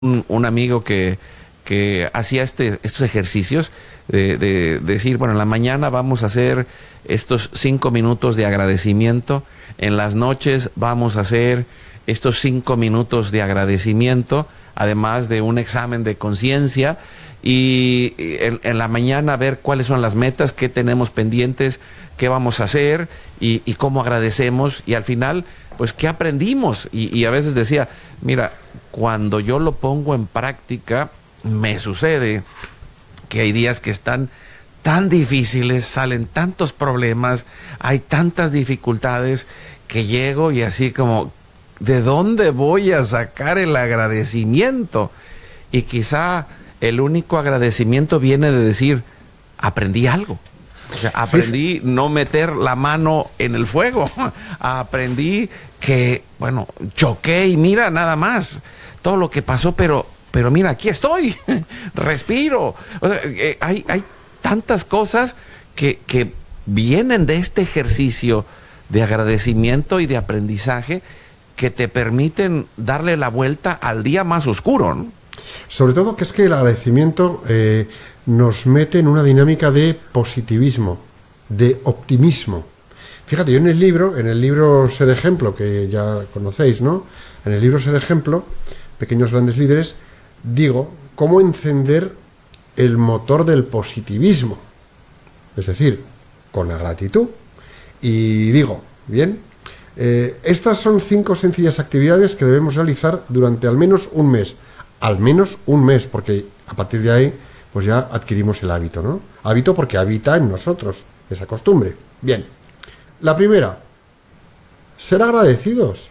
un amigo que hacía estos ejercicios de decir, bueno, en la mañana vamos a hacer estos 5 minutos de agradecimiento, en las noches vamos a hacer estos 5 minutos de agradecimiento, además de un examen de conciencia, y en la mañana ver cuáles son las metas, qué tenemos pendientes, qué vamos a hacer y cómo agradecemos, y al final, pues, qué aprendimos. Y a veces decía, mira, cuando yo lo pongo en práctica, me sucede que hay días que están tan difíciles, salen tantos problemas, hay tantas dificultades, que llego y así como, ¿de dónde voy a sacar el agradecimiento? Y quizá el único agradecimiento viene de decir, aprendí algo. O sea, aprendí no meter la mano en el fuego. Aprendí que, bueno, choqué y mira nada más todo lo que pasó, pero mira, aquí estoy, respiro. O sea, hay tantas cosas que vienen de este ejercicio de agradecimiento y de aprendizaje que te permiten darle la vuelta al día más oscuro, ¿no? Sobre todo que es que el agradecimiento nos mete en una dinámica de positivismo, de optimismo. Fíjate, yo en el libro Ser Ejemplo, que ya conocéis, ¿no? En el libro Ser Ejemplo, Pequeños Grandes Líderes, digo cómo encender el motor del positivismo, es decir, con la gratitud. Y digo, bien, estas son 5 sencillas actividades que debemos realizar durante al menos un mes, porque a partir de ahí pues ya adquirimos el hábito, ¿no? Hábito porque habita en nosotros esa costumbre. Bien, la primera, ser agradecidos.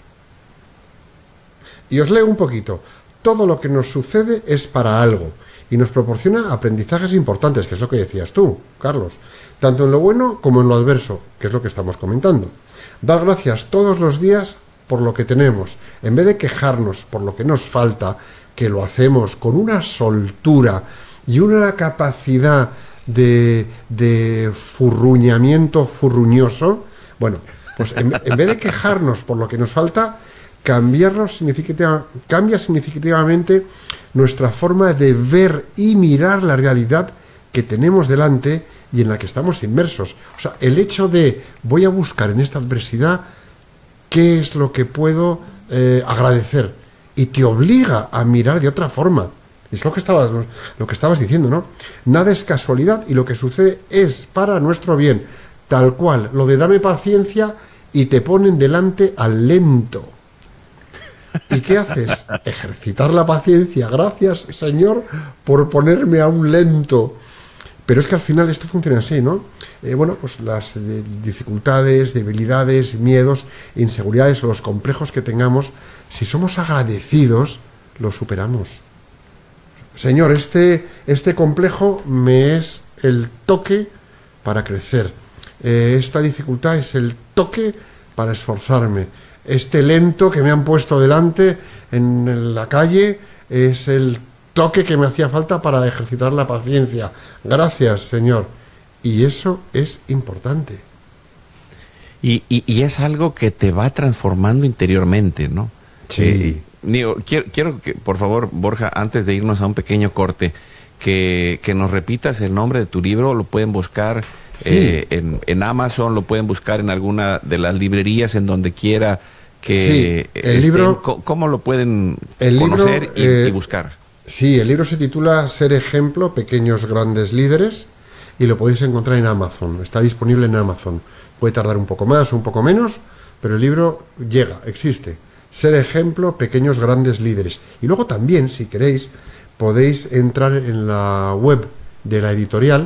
Y os leo un poquito. Todo lo que nos sucede es para algo y nos proporciona aprendizajes importantes, que es lo que decías tú, Carlos, tanto en lo bueno como en lo adverso, que es lo que estamos comentando. Dar gracias todos los días por lo que tenemos, en vez de quejarnos por lo que nos falta, que lo hacemos con una soltura y una capacidad de furruñamiento furruñoso. Bueno, pues en vez de quejarnos por lo que nos falta, cambia significativamente nuestra forma de ver y mirar la realidad que tenemos delante y en la que estamos inmersos. O sea, el hecho de voy a buscar en esta adversidad qué es lo que puedo agradecer, y te obliga a mirar de otra forma. Es lo que estabas diciendo, ¿no? Nada es casualidad y lo que sucede es para nuestro bien. Tal cual, lo de dame paciencia y te ponen delante al lento. ¿Y qué haces? Ejercitar la paciencia. Gracias, Señor, por ponerme a un lento. Pero es que al final esto funciona así, ¿no? Bueno, pues las dificultades, debilidades, miedos, inseguridades o los complejos que tengamos, si somos agradecidos, lo superamos. Señor, este complejo me es el toque para crecer. Esta dificultad es el toque para esforzarme. Este lento que me han puesto delante en la calle es el toque que me hacía falta para ejercitar la paciencia. Gracias, Señor. Y eso es importante. Y es algo que te va transformando interiormente, ¿no? Sí. Quiero que, por favor, Borja, antes de irnos a un pequeño corte, que nos repitas el nombre de tu libro. Lo pueden buscar en Amazon, lo pueden buscar en alguna de las librerías, en donde quiera que el libro, ¿cómo lo pueden conocer y buscar? Sí, el libro se titula Ser Ejemplo, Pequeños Grandes Líderes, y lo podéis encontrar en Amazon. Está disponible en Amazon. Puede tardar un poco más o un poco menos, pero el libro llega, existe. Ser Ejemplo, Pequeños Grandes Líderes. Y luego también, si queréis, podéis entrar en la web de la editorial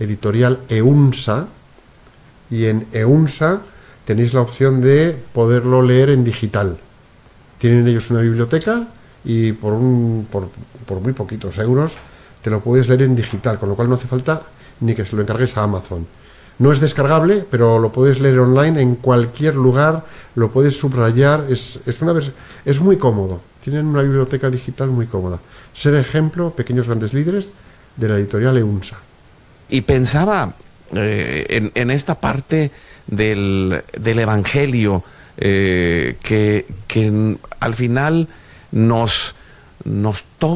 EUNSA, y en EUNSA tenéis la opción de poderlo leer en digital. Tienen ellos una biblioteca y por muy poquitos euros te lo puedes leer en digital, con lo cual no hace falta ni que se lo encargues a Amazon. No es descargable, pero lo puedes leer online en cualquier lugar, lo puedes subrayar, es muy cómodo. Tienen una biblioteca digital muy cómoda. Ser Ejemplo, Pequeños Grandes Líderes, de la editorial EUNSA. Y pensaba en esta parte del Evangelio, que al final nos nos